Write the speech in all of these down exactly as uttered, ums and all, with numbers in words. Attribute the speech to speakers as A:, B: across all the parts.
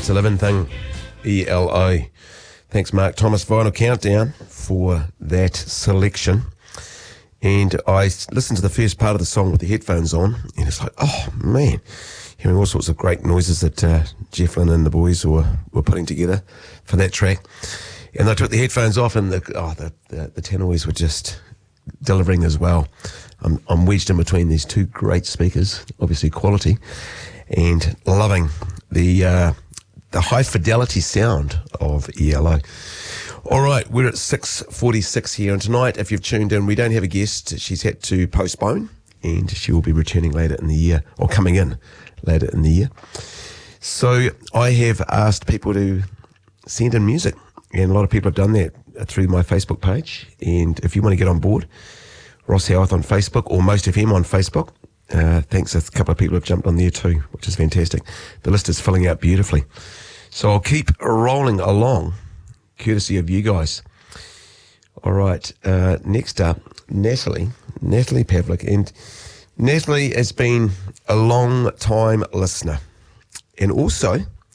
A: It's a living thing, E L O. Thanks, Mark Thomas. Vinyl Countdown for that selection. And I listened to the first part of the song with the headphones on, and it's like, oh, man, hearing all sorts of great noises that uh, Jeff Lynne and the boys were, were putting together for that track. And I took the headphones off, and the, oh, the, the, the tenors were just delivering as well. I'm, I'm wedged in between these two great speakers, obviously quality, and loving the uh, the high fidelity sound of E L O. All right, we're at six forty-six here, and tonight, if you've tuned in, we don't have a guest. She's had to postpone, and she will be returning later in the year, or coming in later in the year. So I have asked people to send in music, and a lot of people have done that through my Facebook page. And if you want to get on board, Ross Howarth on Facebook, or Most F M on Facebook. Uh, thanks, a couple of people have jumped on there too, which is fantastic. The list is filling out beautifully. So I'll keep rolling along, courtesy of you guys. All right, uh, next up, Natalie, Natalie Pavlik. And Natalie has been a long time listener and also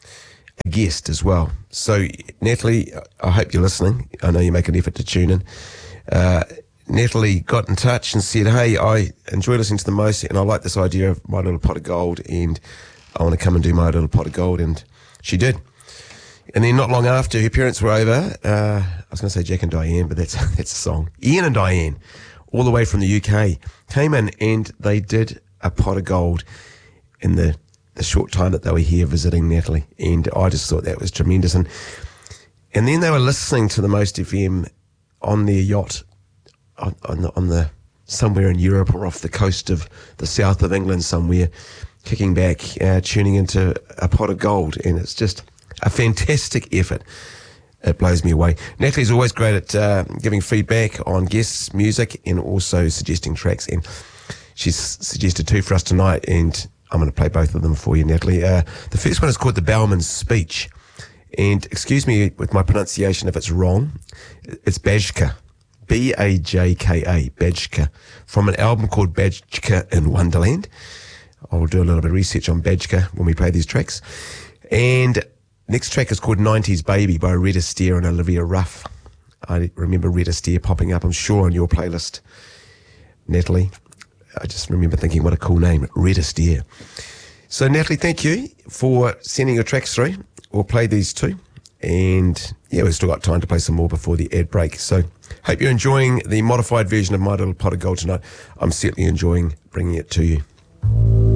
A: a guest as well. So Natalie, I hope you're listening. I know you make an effort to tune in. Uh, Natalie got in touch and said, hey, I enjoy listening to the most, and I like this idea of My Little Pot of Gold, and I want to come and do My Little Pot of Gold. And she did. And then not long after, her parents were over. Uh, I was going to say Jack and Diane, but that's that's a song. Ian and Diane, all the way from the U K, came in and they did a pot of gold in the, the short time that they were here visiting Natalie. And I just thought that was tremendous. And, and then they were listening to the Most F M on their yacht, On, on, the, on the somewhere in Europe or off the coast of the south of England somewhere, kicking back, uh, tuning into a pot of gold, and it's just a fantastic effort. It blows me away. Natalie's always great at uh, giving feedback on guests' music and also suggesting tracks, and she's suggested two for us tonight, and I'm going to play both of them for you, Natalie. Uh, the first one is called The Bellman's Speech, and excuse me with my pronunciation if it's wrong. It's Bajka. B A J K A, Bajka, from an album called Bajka in Wonderland. I'll do a little bit of research on Bajka when we play these tracks. And next track is called nineties Baby by Red Astaire and Olivia Ruff. I remember Red Astaire popping up, I'm sure, on your playlist, Natalie. I just remember thinking, what a cool name, Red Astaire. So, Natalie, thank you for sending your tracks through. We'll play these two. And, yeah, we've still got time to play some more before the ad break. So, hope you're enjoying the modified version of My Little Pot of Gold tonight. I'm certainly enjoying bringing it to you.